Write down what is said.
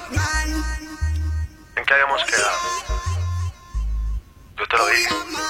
¿En qué habíamos quedado? Yo te lo dije.